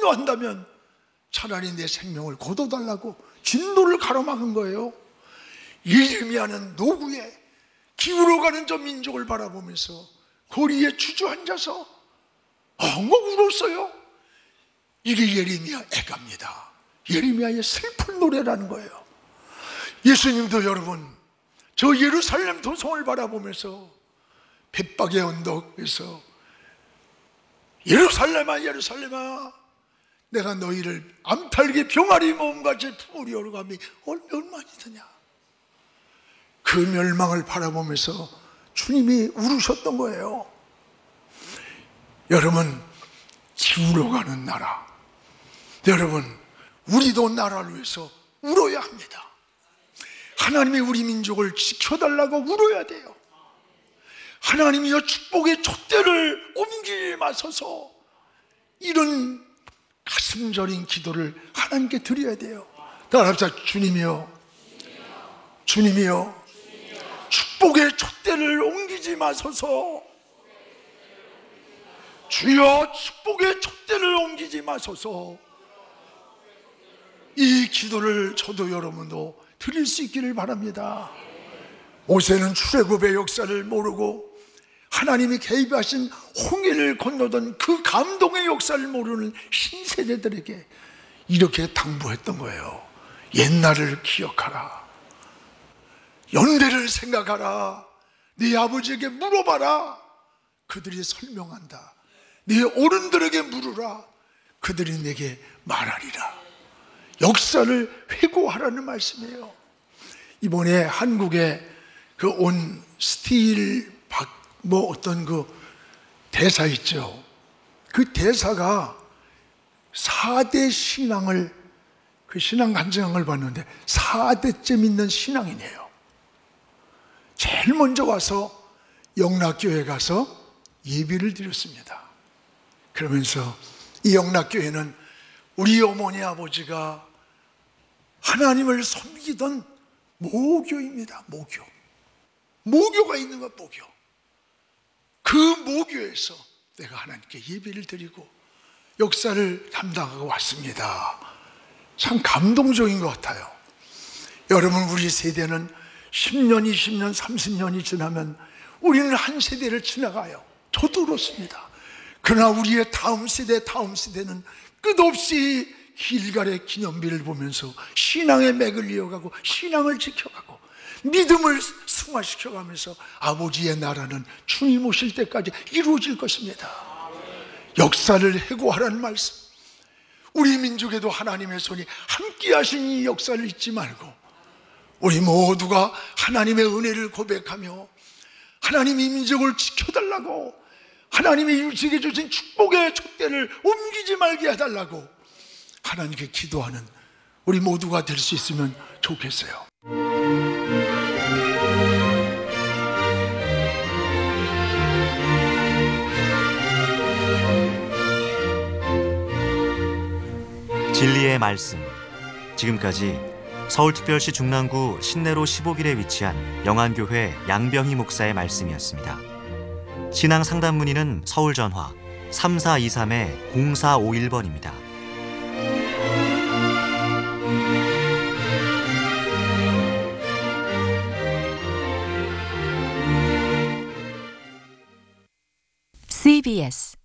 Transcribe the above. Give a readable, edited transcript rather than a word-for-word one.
분노한다면 차라리 내 생명을 거둬달라고 진노를 가로막은 거예요. 예레미야는 노구에 기울어가는 저 민족을 바라보면서 거리에 주저앉아서 엉엉 울었어요. 이게 예레미야 애가입니다. 예레미야의 슬픈 노래라는 거예요. 예수님도 여러분, 저 예루살렘 도성을 바라보면서 벳박의 언덕에서 예루살렘아 예루살렘아, 내가 너희를 암탈게 병아리 몸같이 품으려 오르감이 얼마나 드냐. 그 멸망을 바라보면서 주님이 울으셨던 거예요. 여러분, 기울어가는 나라, 여러분, 우리도 나라를 위해서 울어야 합니다. 하나님이 우리 민족을 지켜달라고 울어야 돼요. 하나님이 이 축복의 촛대를 옮기지 마소서, 이런 가슴 저린 기도를 하나님께 드려야 돼요. 따라합시다. 주님이여, 주님이여, 축복의 촛대를 옮기지 마소서. 주여, 축복의 촛대를 옮기지 마소서. 이 기도를 저도 여러분도 드릴 수 있기를 바랍니다. 모세는 출애굽의 역사를 모르고 하나님이 개입하신 홍해를 건너던 그 감동의 역사를 모르는 신세대들에게 이렇게 당부했던 거예요. 옛날을 기억하라. 연대를 생각하라. 네 아버지에게 물어봐라. 그들이 설명한다. 네 어른들에게 물으라. 그들이 내게 말하리라. 역사를 회고하라는 말씀이에요. 이번에 한국에 그 온 스틸 어떤 그 대사 있죠. 그 대사가 4대 신앙을, 그 신앙 간증을 봤는데 4대째 믿는 신앙인이에요. 제일 먼저 와서 영락교회 가서 예배를 드렸습니다. 그러면서 이 영락교회는 우리 어머니 아버지가 하나님을 섬기던 모교입니다. 모교가 있는 것, 모교. 그 모교에서 내가 하나님께 예배를 드리고 역사를 담당하고 왔습니다. 참 감동적인 것 같아요. 여러분, 우리 세대는 10년, 20년, 30년이 지나면 우리는 한 세대를 지나가요. 저도 그렇습니다. 그러나 우리의 다음 세대는 끝없이 길갈의 기념비를 보면서 신앙의 맥을 이어가고 신앙을 지켜가고 믿음을 승화시켜가면서 아버지의 나라는 주님 오실 때까지 이루어질 것입니다. 역사를 회고하라는 말씀. 우리 민족에도 하나님의 손이 함께 하신 이 역사를 잊지 말고 우리 모두가 하나님의 은혜를 고백하며 하나님이 민족을 지켜달라고, 하나님이 유지해 주신 축복의 촛대를 옮기지 말게 해달라고 하나님께 기도하는 우리 모두가 될 수 있으면 좋겠어요. 진리의 말씀. 지금까지 서울특별시 중랑구 신내로 15길에 위치한 영안교회 양병희 목사의 말씀이었습니다. 신앙 상담 문의는 서울 전화 3423-0451번입니다. CBS